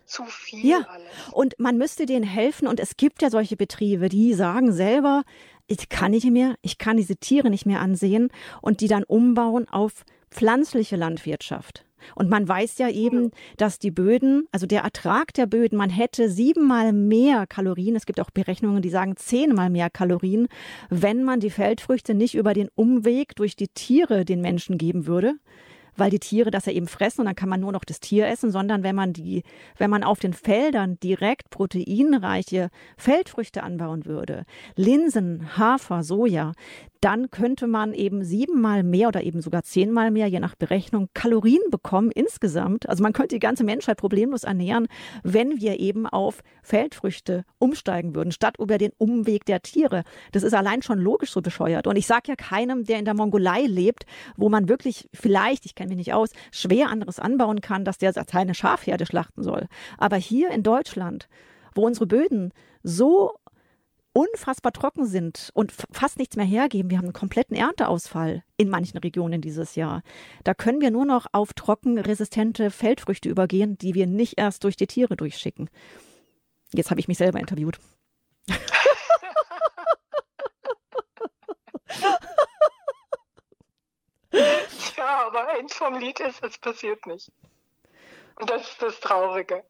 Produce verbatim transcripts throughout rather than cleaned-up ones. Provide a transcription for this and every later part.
zu viel Ja, alles. und man müsste denen helfen. Und es gibt ja solche Betriebe, die sagen selber, ich kann nicht mehr, ich kann diese Tiere nicht mehr ansehen und die dann umbauen auf pflanzliche Landwirtschaft. Und man weiß ja eben, dass die Böden, also der Ertrag der Böden, man hätte siebenmal mehr Kalorien, es gibt auch Berechnungen, die sagen zehnmal mehr Kalorien, wenn man die Feldfrüchte nicht über den Umweg durch die Tiere den Menschen geben würde, weil die Tiere das ja eben fressen und dann kann man nur noch das Tier essen, sondern wenn man die, wenn man auf den Feldern direkt proteinreiche Feldfrüchte anbauen würde, Linsen, Hafer, Soja, dann könnte man eben siebenmal mehr oder eben sogar zehnmal mehr, je nach Berechnung, Kalorien bekommen insgesamt. Also man könnte die ganze Menschheit problemlos ernähren, wenn wir eben auf Feldfrüchte umsteigen würden, statt über den Umweg der Tiere. Das ist allein schon logisch so bescheuert. Und ich sage ja keinem, der in der Mongolei lebt, wo man wirklich vielleicht, ich kenne mich nicht aus, schwer anderes anbauen kann, dass der seine Schafherde schlachten soll. Aber hier in Deutschland, wo unsere Böden so unfassbar trocken sind und fast nichts mehr hergeben. Wir haben einen kompletten Ernteausfall in manchen Regionen dieses Jahr. Da können wir nur noch auf trockenresistente Feldfrüchte übergehen, die wir nicht erst durch die Tiere durchschicken. Jetzt habe ich mich selber interviewt. Ja, aber eins vom Lied ist, es passiert nicht. Und das ist das Traurige.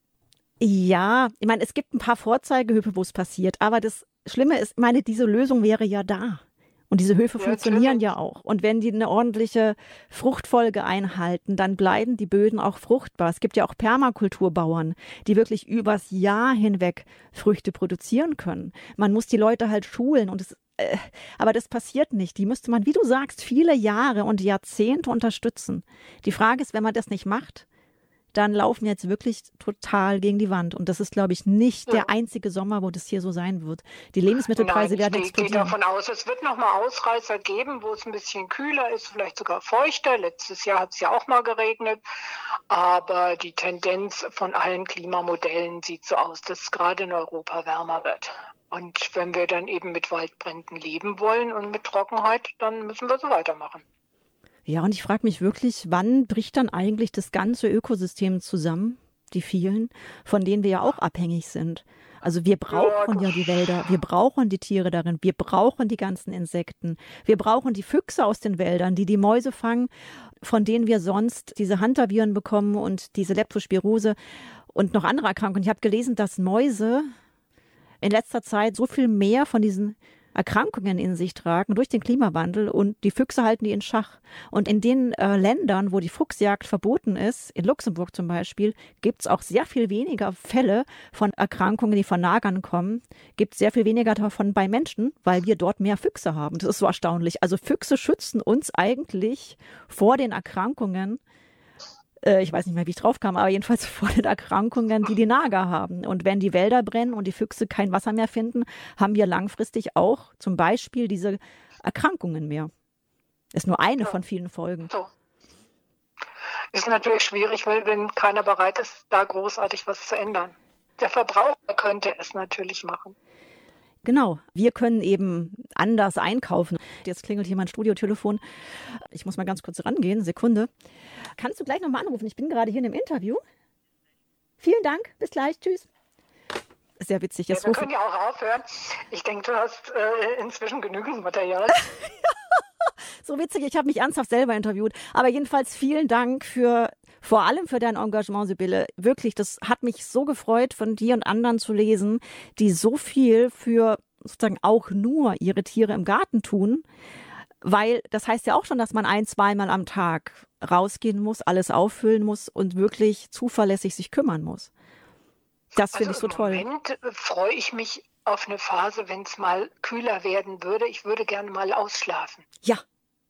Ja, ich meine, es gibt ein paar Vorzeigehöfe, wo es passiert, aber das Schlimme ist, ich meine, diese Lösung wäre ja da. Und diese Höfe Ja, funktionieren natürlich. ja auch. Und wenn die eine ordentliche Fruchtfolge einhalten, dann bleiben die Böden auch fruchtbar. Es gibt ja auch Permakulturbauern, die wirklich übers Jahr hinweg Früchte produzieren können. Man muss die Leute halt schulen und es äh, aber das passiert nicht. Die müsste man, wie du sagst, viele Jahre und Jahrzehnte unterstützen. Die Frage ist, wenn man das nicht macht, dann laufen wir jetzt wirklich total gegen die Wand. Und das ist, glaube ich, nicht Ja. der einzige Sommer, wo das hier so sein wird. Die Lebensmittelpreise Nein, werden ich gehe explodieren. davon aus, es wird noch mal Ausreißer geben, wo es ein bisschen kühler ist, vielleicht sogar feuchter. Letztes Jahr hat es ja auch mal geregnet. Aber die Tendenz von allen Klimamodellen sieht so aus, dass es gerade in Europa wärmer wird. Und wenn wir dann eben mit Waldbränden leben wollen und mit Trockenheit, dann müssen wir so weitermachen. Ja, und ich frage mich wirklich, wann bricht dann eigentlich das ganze Ökosystem zusammen, die vielen, von denen wir ja auch abhängig sind. Also wir brauchen ja, ja die Wälder, wir brauchen die Tiere darin, wir brauchen die ganzen Insekten, wir brauchen die Füchse aus den Wäldern, die die Mäuse fangen, von denen wir sonst diese Hantaviren bekommen und diese Leptospirose und noch andere Erkrankungen. Ich habe gelesen, dass Mäuse in letzter Zeit so viel mehr von diesen Erkrankungen in sich tragen durch den Klimawandel und die Füchse halten die in Schach. Und in den äh, Ländern, wo die Fuchsjagd verboten ist, in Luxemburg zum Beispiel, gibt es auch sehr viel weniger Fälle von Erkrankungen, die von Nagern kommen, gibt es sehr viel weniger davon bei Menschen, weil wir dort mehr Füchse haben. Das ist so erstaunlich. Also Füchse schützen uns eigentlich vor den Erkrankungen, ich weiß nicht mehr, wie ich drauf kam, aber jedenfalls vor den Erkrankungen, die die Nager haben. Und wenn die Wälder brennen und die Füchse kein Wasser mehr finden, haben wir langfristig auch zum Beispiel diese Erkrankungen mehr. Ist nur eine Ja. von vielen Folgen. So. Ist natürlich schwierig, weil wenn keiner bereit ist, da großartig was zu ändern. Der Verbraucher könnte es natürlich machen. Genau, wir können eben anders einkaufen. Jetzt klingelt hier mein Studiotelefon. Ich muss mal ganz kurz rangehen, Sekunde. Kannst du gleich nochmal anrufen? Ich bin gerade hier in einem Interview. Vielen Dank, bis gleich, tschüss. Sehr witzig. Jetzt Ja, wir rufe können ja auch aufhören. Ich denke, du hast äh, inzwischen genügend Material. So witzig, ich habe mich ernsthaft selber interviewt. Aber jedenfalls vielen Dank für, vor allem für dein Engagement, Sibylle. Wirklich, das hat mich so gefreut, von dir und anderen zu lesen, die so viel für sozusagen auch nur ihre Tiere im Garten tun. Weil das heißt ja auch schon, dass man ein-, zweimal am Tag rausgehen muss, alles auffüllen muss und wirklich zuverlässig sich kümmern muss. Das finde Also ich so toll. Im Moment freue ich mich auf eine Phase, wenn es mal kühler werden würde. Ich würde gerne mal ausschlafen. Ja.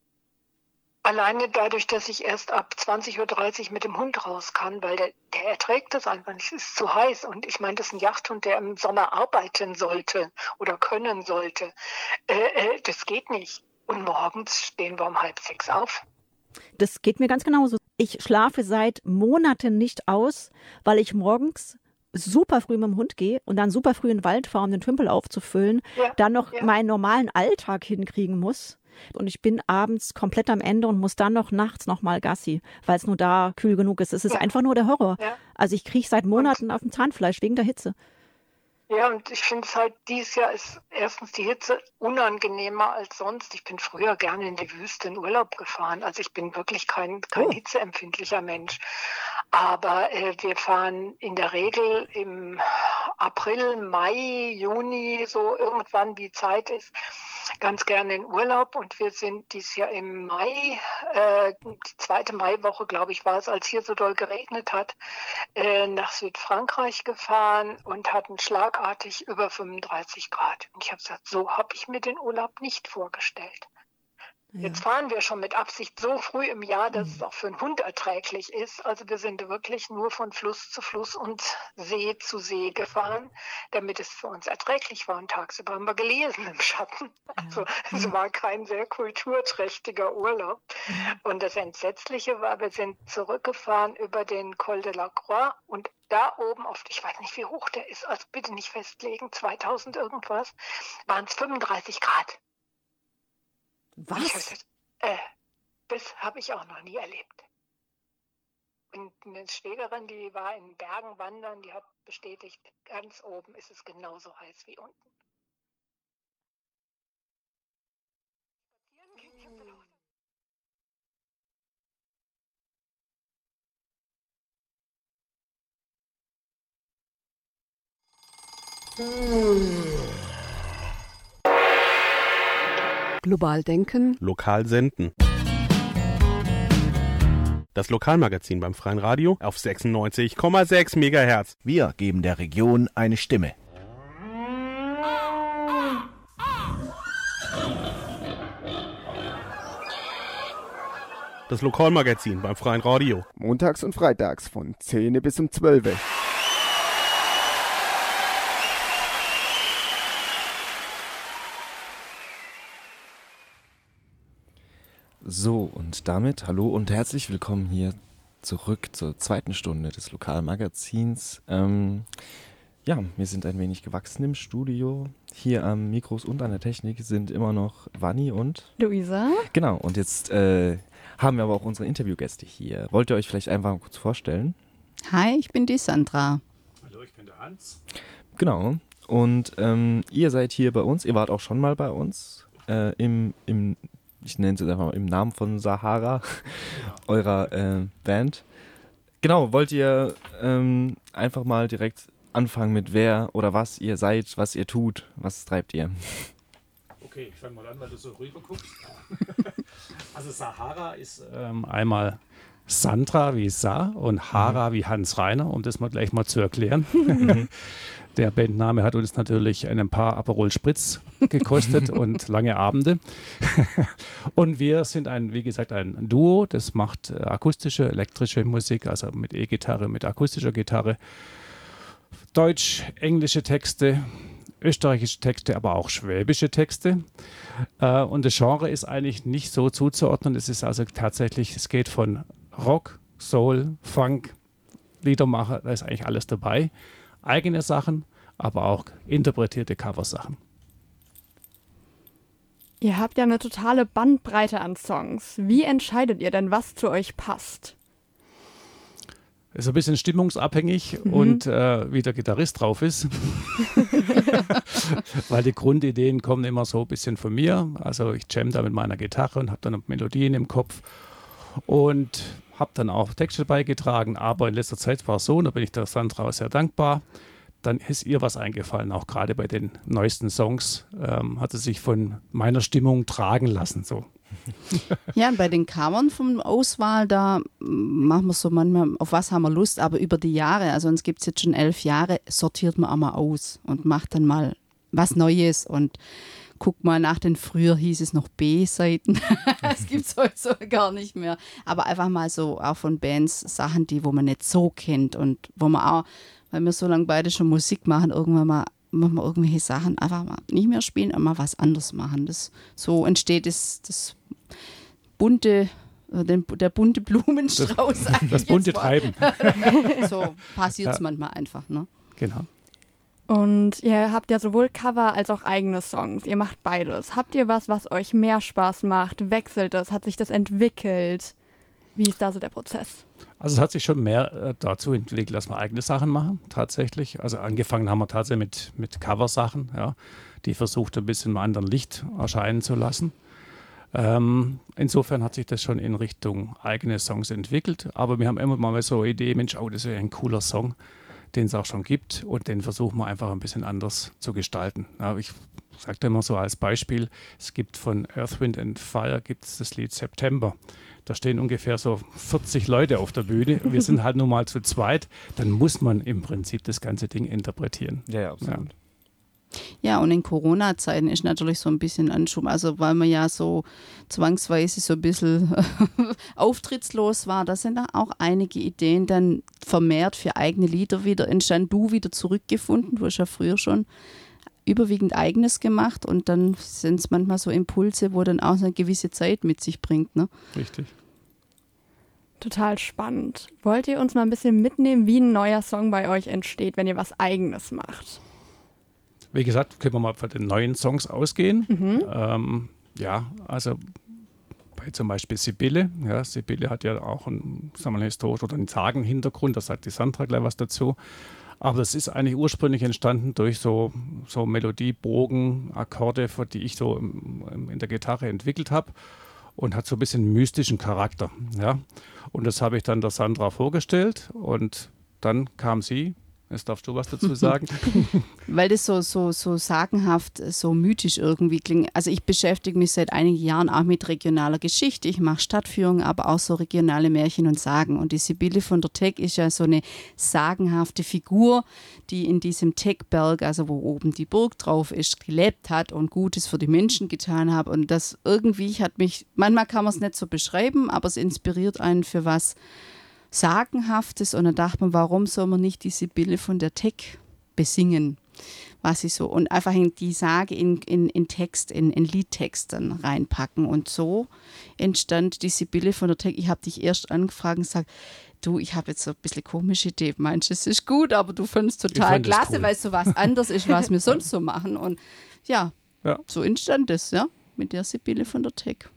Alleine dadurch, dass ich erst ab zwanzig Uhr dreißig mit dem Hund raus kann, weil der, der erträgt das einfach nicht. Es ist zu heiß. Und ich meine, das ist ein Jagdhund, der im Sommer arbeiten sollte oder können sollte. Äh, äh, das geht nicht. Und morgens stehen wir um halb sechs auf. Das geht mir ganz genauso. Ich schlafe seit Monaten nicht aus, weil ich morgens super früh mit dem Hund gehe und dann super früh in den Wald fahre, um den Tümpel aufzufüllen, Ja, dann noch ja. meinen normalen Alltag hinkriegen muss. Und ich bin abends komplett am Ende und muss dann noch nachts noch mal Gassi, weil es nur da kühl genug ist. Es ist Ja. einfach nur der Horror. Ja. Also ich kriege seit Monaten auf dem Zahnfleisch wegen der Hitze. Ja, und ich finde es halt, dieses Jahr ist erstens die Hitze unangenehmer als sonst. Ich bin früher gerne in die Wüste in Urlaub gefahren. Also ich bin wirklich kein, kein Oh. hitzeempfindlicher Mensch. Aber äh, wir fahren in der Regel im April, Mai, Juni, so irgendwann wie Zeit ist, ganz gerne in Urlaub. Und wir sind dieses Jahr im Mai, äh, die zweite Maiwoche, glaube ich, war es, als hier so doll geregnet hat, äh, nach Südfrankreich gefahren und hatten schlagartig über fünfunddreißig Grad. Und ich habe gesagt, so habe ich mir den Urlaub nicht vorgestellt. Ja. Jetzt fahren wir schon mit Absicht so früh im Jahr, dass es auch für einen Hund erträglich ist. Also wir sind wirklich nur von Fluss zu Fluss und See zu See gefahren, damit es für uns erträglich war. Und tagsüber haben wir gelesen im Schatten. Also es war kein sehr kulturträchtiger Urlaub. Und das Entsetzliche war, wir sind zurückgefahren über den Col de la Croix und da oben auf, ich weiß nicht, wie hoch der ist, also bitte nicht festlegen, zweitausend irgendwas, waren es fünfunddreißig Grad. Ich hab Was? gesagt, äh, das habe ich auch noch nie erlebt. Und eine Schwägerin, die war in Bergen wandern, die hat bestätigt, ganz oben ist es genauso heiß wie unten. Spazieren gehen, ich hab gedacht, Global denken, Lokal senden. Das Lokalmagazin beim Freien Radio auf sechsundneunzig Komma sechs Megahertz. Wir geben der Region eine Stimme. Das Lokalmagazin beim Freien Radio. Montags und freitags von zehn bis um zwölf. So, und damit hallo und herzlich willkommen hier zurück zur zweiten Stunde des Lokalmagazins. Ähm, ja, wir sind ein wenig gewachsen im Studio. Hier am Mikros und an der Technik sind immer noch Vanni und Luisa. Genau, und jetzt äh, haben wir aber auch unsere Interviewgäste hier. Wollt ihr euch vielleicht einfach mal kurz vorstellen? Hi, ich bin die Sandra. Hallo, ich bin der Hans. Genau, und ähm, ihr seid hier bei uns, ihr wart auch schon mal bei uns äh, im, im ich nenne es jetzt einfach mal im Namen von Sahara, eurer äh, Band. Genau, wollt ihr ähm, einfach mal direkt anfangen mit wer oder was ihr seid, was ihr tut, was treibt ihr? Okay, ich fange mal an, weil du so rüber guckst. Also Sahara ist ähm, einmal Sandra wie Sa und Hara mhm. wie Hans Reiner, um das mal gleich mal zu erklären. Mhm. Der Bandname hat uns natürlich ein paar Aperol Spritz gekostet und lange Abende. Und wir sind ein, wie gesagt, ein Duo, das macht äh, akustische, elektrische Musik, also mit E-Gitarre, mit akustischer Gitarre, Deutsch, englische Texte, österreichische Texte, aber auch schwäbische Texte. Äh, und das Genre ist eigentlich nicht so zuzuordnen. Es ist also tatsächlich, es geht von Rock, Soul, Funk, Liedermacher, da ist eigentlich alles dabei. Eigene Sachen, aber auch interpretierte Coversachen. Ihr habt ja eine totale Bandbreite an Songs. Wie entscheidet ihr denn, was zu euch passt? Ist ein bisschen stimmungsabhängig mhm. und äh, wie der Gitarrist drauf ist. Weil die Grundideen kommen immer so ein bisschen von mir. Also ich jam da mit meiner Gitarre und habe dann Melodien im Kopf und habe dann auch Texte beigetragen. Aber in letzter Zeit war es so, und da bin ich der Sandra auch sehr dankbar, dann ist ihr was eingefallen. Auch gerade bei den neuesten Songs ähm, hat sie sich von meiner Stimmung tragen lassen. So. Ja, bei den Covern von Auswahl, da machen wir so manchmal, auf was haben wir Lust, aber über die Jahre, also uns gibt es jetzt schon elf Jahre, sortiert man auch mal aus und macht dann mal was Neues und guckt mal nach, denn früher hieß es noch B-Seiten, das gibt es heute so gar nicht mehr, aber einfach mal so auch von Bands Sachen, die, wo man nicht so kennt und wo man auch, weil wir so lange beide schon Musik machen, irgendwann mal machen wir irgendwelche Sachen einfach mal nicht mehr spielen, aber mal was anderes machen. Das, so entsteht das, das bunte, den, der bunte Blumenstrauß. Das, das bunte Treiben. So passiert es ja. manchmal einfach. Ne? Genau. Und ihr habt ja sowohl Cover als auch eigene Songs. Ihr macht beides. Habt ihr was, was euch mehr Spaß macht? Wechselt es? Hat sich das entwickelt? Wie ist da so der Prozess? Also es hat sich schon mehr äh, dazu entwickelt, dass wir eigene Sachen machen, tatsächlich. Also angefangen haben wir tatsächlich mit, mit Coversachen, ja, die versucht ein bisschen im anderen Licht erscheinen zu lassen. Ähm, insofern hat sich das schon in Richtung eigene Songs entwickelt. Aber wir haben immer mal so eine Idee, Mensch, oh, das ist ja ein cooler Song, den es auch schon gibt, und den versuchen wir einfach ein bisschen anders zu gestalten. Ja, ich sage immer so als Beispiel, es gibt von Earth, Wind and Fire gibt's das Lied September. Da stehen ungefähr so vierzig Leute auf der Bühne. Wir sind halt nun mal zu zweit. Dann muss man im Prinzip das ganze Ding interpretieren. Ja, ja, absolut. Ja, und in Corona-Zeiten ist natürlich so ein bisschen Anschub, also weil man ja so zwangsweise so ein bisschen auftrittslos war, da sind da auch einige Ideen dann vermehrt für eigene Lieder wieder entstanden. Du wieder zurückgefunden, du hast ja früher schon überwiegend Eigenes gemacht, und dann sind es manchmal so Impulse, wo dann auch eine gewisse Zeit mit sich bringt. Ne? Richtig. Total spannend. Wollt ihr uns mal ein bisschen mitnehmen, wie ein neuer Song bei euch entsteht, wenn ihr was Eigenes macht? Wie gesagt, können wir mal von den neuen Songs ausgehen. Mhm. Ähm, ja, also bei zum Beispiel Sibylle. Ja, Sibylle hat ja auch einen, sagen wir mal, historischen oder einen Sagenhintergrund, da sagt die Sandra gleich was dazu. Aber das ist eigentlich ursprünglich entstanden durch so, so Melodiebogen, Akkorde, die ich so im, in der Gitarre entwickelt habe, und hat so ein bisschen mystischen Charakter. Ja? Und das habe ich dann der Sandra vorgestellt, und dann kam sie. Jetzt darfst du was dazu sagen. Weil das so, so, so sagenhaft, so mythisch irgendwie klingt. Also ich beschäftige mich seit einigen Jahren auch mit regionaler Geschichte. Ich mache Stadtführungen, aber auch so regionale Märchen und Sagen. Und die Sibylle von der Teck ist ja so eine sagenhafte Figur, die in diesem Teckberg, also wo oben die Burg drauf ist, gelebt hat und Gutes für die Menschen getan hat. Und das irgendwie hat mich, manchmal kann man es nicht so beschreiben, aber es inspiriert einen für was Sagenhaftes, und dann dachte man, warum soll man nicht die Sibylle von der Teck besingen, was ich so, und einfach in die Sage in, in, in Text, in, in Liedtext dann reinpacken, und so entstand die Sibylle von der Teck. Ich habe dich erst angefragt und gesagt, du, ich habe jetzt so ein bisschen komische Idee, meinst du, es ist gut, aber du findest es total klasse, cool, weil es so was anderes ist, was wir sonst so machen, und ja, ja, so entstand es, ja, mit der Sibylle von der Teck.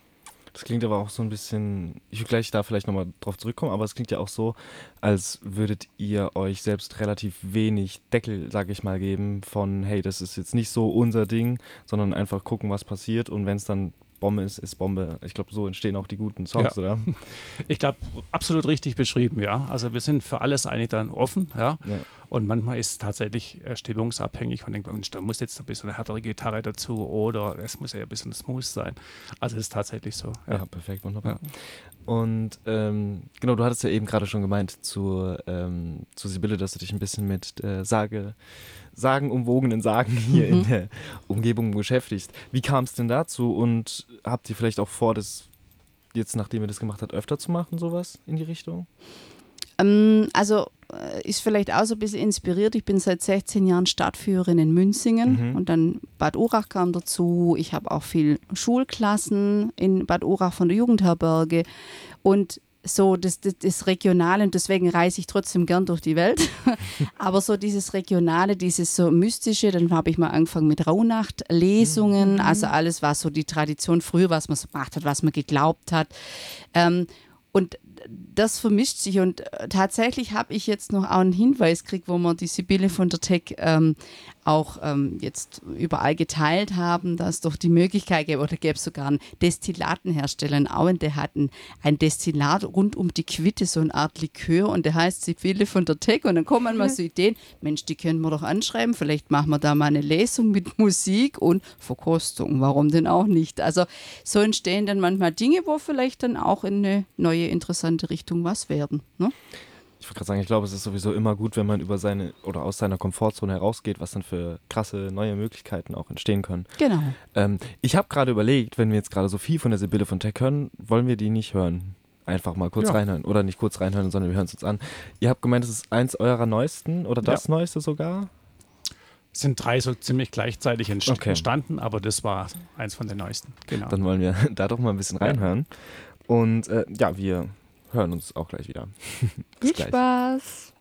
Das klingt aber auch so ein bisschen, ich will gleich da vielleicht nochmal drauf zurückkommen, aber es klingt ja auch so, als würdet ihr euch selbst relativ wenig Deckel, sag ich mal, geben von, hey, das ist jetzt nicht so unser Ding, sondern einfach gucken, was passiert, und wenn es dann Bombe ist, ist Bombe. Ich glaube, so entstehen auch die guten Songs, ja, oder? Ich glaube, absolut richtig beschrieben, ja. Also wir sind für alles eigentlich dann offen, ja. ja. Und manchmal ist es tatsächlich äh, stimmungsabhängig und denkt man, da muss jetzt ein bisschen eine härtere Gitarre dazu, oder es muss ja ein bisschen smooth sein. Also es ist tatsächlich so. Ja, ja, perfekt, wunderbar. Ja. Und ähm, genau, du hattest ja eben gerade schon gemeint zu, ähm, zu Sibylle, dass du dich ein bisschen mit äh, Sage, sagenumwogenen Sagen hier mhm. in der Umgebung beschäftigst. Wie kam es denn dazu, und habt ihr vielleicht auch vor, das jetzt, nachdem ihr das gemacht habt, öfter zu machen, sowas in die Richtung? Ähm, also ist vielleicht auch so ein bisschen inspiriert. Ich bin seit sechzehn Jahren Stadtführerin in Münzingen, mhm. und dann Bad Urach kam dazu. Ich habe auch viel Schulklassen in Bad Urach von der Jugendherberge, und so das, das, das Regionale, und deswegen reise ich trotzdem gern durch die Welt, aber so dieses Regionale, dieses so Mystische, dann habe ich mal angefangen mit Rauhnachtlesungen, mhm. also alles, was so die Tradition früher, was man so gemacht hat, was man geglaubt hat, ähm, und das vermischt sich, und tatsächlich habe ich jetzt noch auch einen Hinweis gekriegt, wo wir die Sibylle von der Teck ähm, auch ähm, jetzt überall geteilt haben, dass es doch die Möglichkeit gäbe, oder gäbe es sogar einen Destillatenhersteller in Auen, der hat ein, ein Destillat rund um die Quitte, so eine Art Likör, und der heißt Sibylle von der Teck, und dann kommen manchmal so Ideen, Mensch, die können wir doch anschreiben, vielleicht machen wir da mal eine Lesung mit Musik und Verkostung, warum denn auch nicht? Also so entstehen dann manchmal Dinge, wo vielleicht dann auch in eine neue, interessante Richtung was werden. Ne? Ich wollte gerade sagen, ich glaube, es ist sowieso immer gut, wenn man über seine oder aus seiner Komfortzone herausgeht, was dann für krasse neue Möglichkeiten auch entstehen können. Genau. Ähm, ich habe gerade überlegt, wenn wir jetzt gerade so viel von der Sibylle von Teck hören, wollen wir die nicht hören? Einfach mal kurz ja. reinhören. Oder nicht kurz reinhören, sondern wir hören es uns an. Ihr habt gemeint, es ist eins eurer neuesten oder das ja. neueste sogar? Es sind drei so ziemlich gleichzeitig entst- okay. entstanden, aber das war eins von den neuesten. Genau. Dann wollen wir da doch mal ein bisschen reinhören. Ja. Und äh, ja, wir hören uns auch gleich wieder. Viel Spaß!